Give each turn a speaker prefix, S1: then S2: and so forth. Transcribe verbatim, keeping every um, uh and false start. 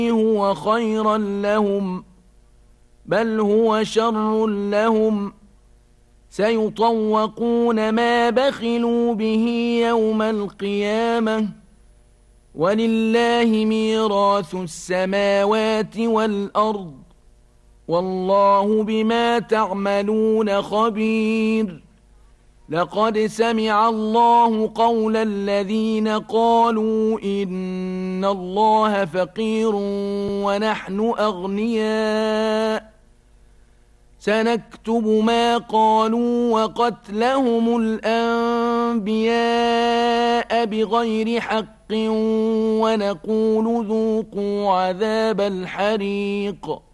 S1: هو خيرا لهم بل هو شر لهم سيطوقون ما بخلوا به يوم القيامة ولله ميراث السماوات والأرض والله بما تعملون خبير. لقد سمع الله قول الذين قالوا إن الله فقير ونحن أغنياء سنكتب ما قالوا وقتلهم الأنبياء بغير حق ونقول ذوقوا عذاب الحريق.